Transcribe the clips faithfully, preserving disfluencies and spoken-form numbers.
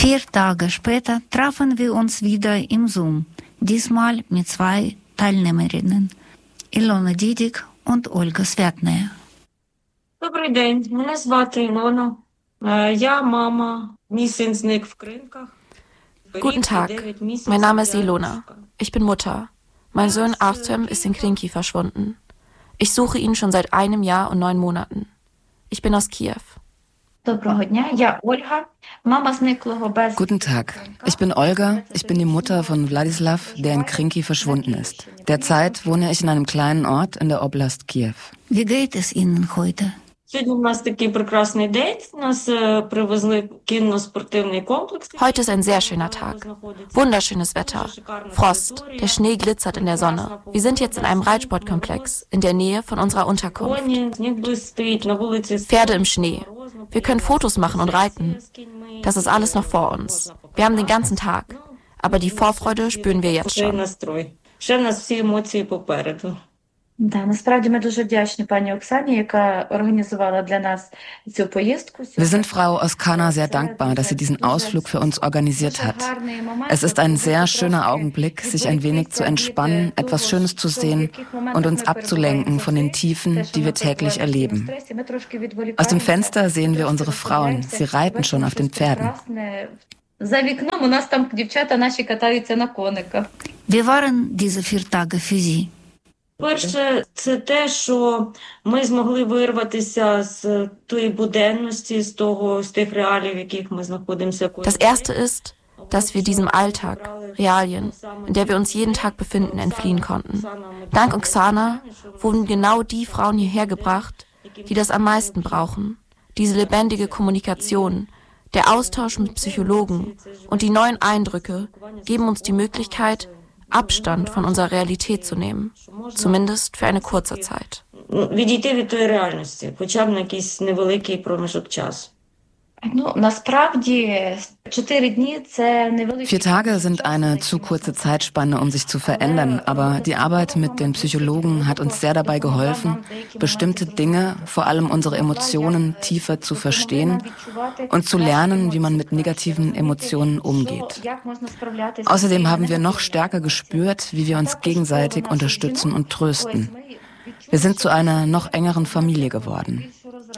Vier Tage später trafen wir uns wieder im Zoom, diesmal mit zwei Teilnehmerinnen, Ilona Didik und Olga Svetnaya. Добрий день, мене звати Ілона. Я мама. Мій син зник в Кринках. Guten Tag, mein Name ist Ilona. Ich bin Mutter. Mein Sohn Artem ist in Krinky verschwunden. Ich suche ihn schon seit einem Jahr und neun Monaten. Ich bin aus Kiew. Guten Tag, ich bin Olga, ich bin die Mutter von Wladislav, der in Krinky verschwunden ist. Derzeit wohne ich in einem kleinen Ort in der Oblast Kiew. Wie geht es Ihnen heute? Heute ist ein sehr schöner Tag. Wunderschönes Wetter. Frost. Der Schnee glitzert in der Sonne. Wir sind jetzt in einem Reitsportkomplex in der Nähe von unserer Unterkunft. Pferde im Schnee. Wir können Fotos machen und reiten. Das ist alles noch vor uns. Wir haben den ganzen Tag. Aber die Vorfreude spüren wir jetzt schon. Да, насправді ми дуже вдячні пані Оксані, яка організувала для нас цю поїздку. Wir sind Frau Oskana sehr dankbar, dass sie diesen Ausflug für uns organisiert hat. Es ist ein sehr schöner Augenblick, sich ein wenig zu entspannen, etwas Schönes zu sehen und uns abzulenken von den Tiefen, die wir täglich erleben. Aus dem Fenster sehen wir unsere Frauen, sie reiten schon auf den Pferden. Wie waren diese vier Tage für Sie? Перше, це те, що ми змогли вирватися з тої буденності, з того, з тих реалій, в яких ми знаходимося. Das erste ist, dass wir diesem Alltag, Realien, in der wir uns jeden Tag befinden, entfliehen konnten. Dank Oksana wurden genau die Frauen hierher gebracht, die das am meisten brauchen. Diese lebendige Kommunikation, der Austausch mit Psychologen und die neuen Eindrücke geben uns die Möglichkeit, Abstand von unserer Realität zu nehmen, zumindest für eine kurze Zeit. Відійти від тої реальності, хоча б на якийсь невеликий проміжок часу. Vier Tage sind eine zu kurze Zeitspanne, um sich zu verändern, aber die Arbeit mit den Psychologen hat uns sehr dabei geholfen, bestimmte Dinge, vor allem unsere Emotionen, tiefer zu verstehen und zu lernen, wie man mit negativen Emotionen umgeht. Außerdem haben wir noch stärker gespürt, wie wir uns gegenseitig unterstützen und trösten. Wir sind zu einer noch engeren Familie geworden.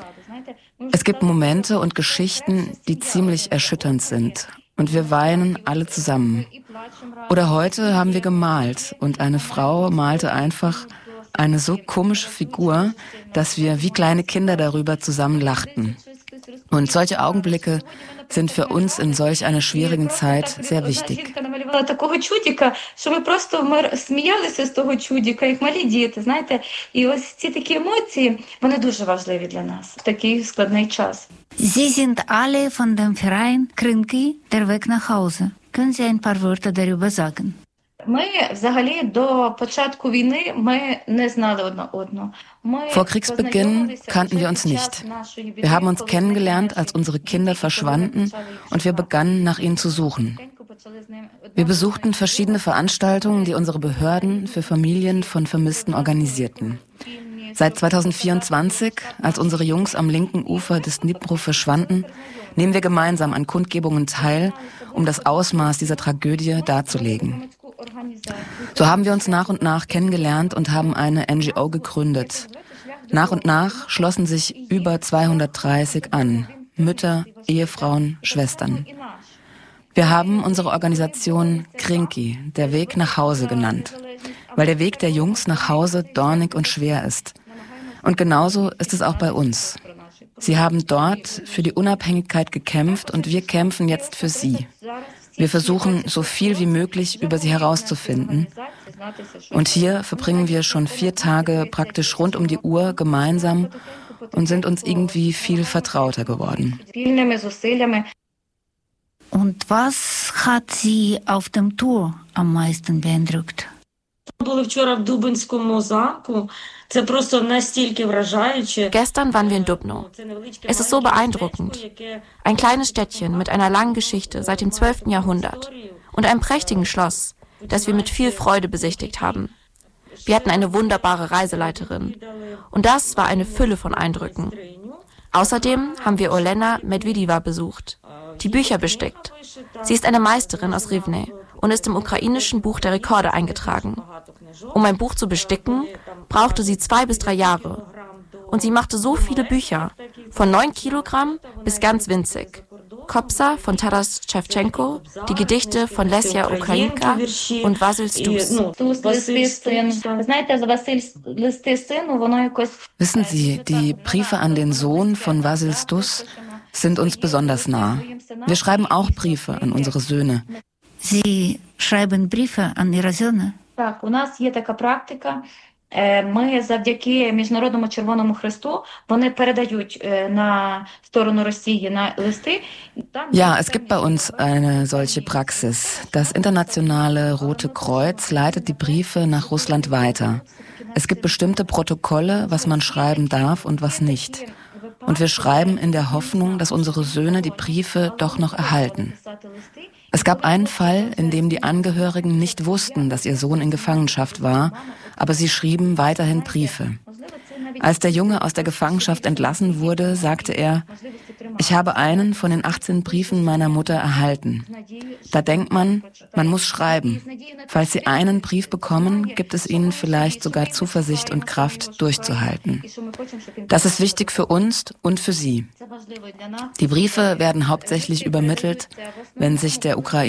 Es gibt Momente und Geschichten, die ziemlich erschütternd sind. Und wir weinen alle zusammen. Oder heute haben wir gemalt und eine Frau malte einfach eine so komische Figur, dass wir wie kleine Kinder darüber zusammen lachten. Und solche Augenblicke sind für uns in solch einer schwierigen Zeit sehr wichtig. Такого чудика, що ми просто ми сміялися з того чудика, як малі діти, знаєте. І ось ці такі емоції, вони дуже важливі для нас в такий складний час. Sie sind alle von dem Verein Krinky, der Weg nach Hause. Können Sie ein paar Wörter darüber sagen? Ми взагалі до початку війни ми не знали одне одного. Vor Kriegsbeginn kannten wir uns nicht. Wir haben uns kennengelernt, als unsere Kinder verschwanden und wir begannen, nach ihnen zu suchen. Wir besuchten verschiedene Veranstaltungen, die unsere Behörden für Familien von Vermissten organisierten. Seit zwanzig vierundzwanzig, als unsere Jungs am linken Ufer des Dnipro verschwanden, nehmen wir gemeinsam an Kundgebungen teil, um das Ausmaß dieser Tragödie darzulegen. So haben wir uns nach und nach kennengelernt und haben eine N G O gegründet. Nach und nach schlossen sich über zweihundertdreißig an. Mütter, Ehefrauen, Schwestern. Wir haben unsere Organisation Krinky, der Weg nach Hause genannt, weil der Weg der Jungs nach Hause dornig und schwer ist. Und genauso ist es auch bei uns. Sie haben dort für die Unabhängigkeit gekämpft und wir kämpfen jetzt für sie. Wir versuchen, so viel wie möglich über sie herauszufinden. Und hier verbringen wir schon vier Tage praktisch rund um die Uhr gemeinsam und sind uns irgendwie viel vertrauter geworden. Und was hat Sie auf dem Tour am meisten beeindruckt? Gestern waren wir in Dubno. Es ist so beeindruckend. Ein kleines Städtchen mit einer langen Geschichte seit dem zwölften Jahrhundert und einem prächtigen Schloss, das wir mit viel Freude besichtigt haben. Wir hatten eine wunderbare Reiseleiterin und das war eine Fülle von Eindrücken. Außerdem haben wir Olena Medvedeva besucht. die Bücher bestickt. Sie ist eine Meisterin aus Rivne und ist im ukrainischen Buch der Rekorde eingetragen. Um ein Buch zu besticken, brauchte sie zwei bis drei Jahre. Und sie machte so viele Bücher, von neun Kilogramm bis ganz winzig. Kopsa von Taras Shevchenko, die Gedichte von Lesja Ukrainka und Vasyl Stus. Wissen Sie, die Briefe an den Sohn von Vasyl Stus sind uns besonders nah. Wir schreiben auch Briefe an unsere Söhne. Sie schreiben Briefe an ihre Söhne? Так, у нас є така практика. Ми завдяки Міжнародному Червоному Хресту, вони передають на сторону Росії на листи. Ja, es gibt bei uns eine solche Praxis. Das Internationale Rote Kreuz leitet die Briefe nach Russland weiter. Es gibt bestimmte Protokolle, was man schreiben darf und was nicht. Und wir schreiben in der Hoffnung, dass unsere Söhne die Briefe doch noch erhalten. Es gab einen Fall, in dem die Angehörigen nicht wussten, dass ihr Sohn in Gefangenschaft war, aber sie schrieben weiterhin Briefe. Als der Junge aus der Gefangenschaft entlassen wurde, sagte er, ich habe einen von den achtzehn Briefen meiner Mutter erhalten. Da denkt man, man muss schreiben. Falls Sie einen Brief bekommen, gibt es Ihnen vielleicht sogar Zuversicht und Kraft, durchzuhalten. Das ist wichtig für uns und für Sie. Die Briefe werden hauptsächlich übermittelt, wenn sich der Ukraine